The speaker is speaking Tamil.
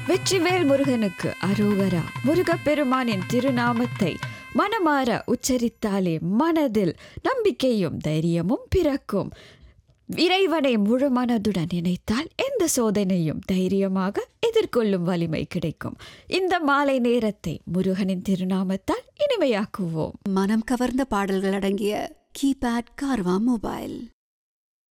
வெற்றிவேல் முருகனுக்கு அரோகரா. முருகப்பெருமானின் திருநாமத்தை மனமாற உச்சரித்தாலே மனதில் நம்பிக்கையும் தைரியமும் பிறக்கும். இறைவனை முழு மனதுடன் நினைத்தால் எந்த சோதனையும் தைரியமாக எதிர்கொள்ளும் வலிமை கிடைக்கும். இந்த மாலை நேரத்தை முருகனின் திருநாமத்தால் இனிமையாக்குவோம். மனம் கவர்ந்த பாடல்கள் அடங்கிய கீபேட் கார்வா மொபைல்.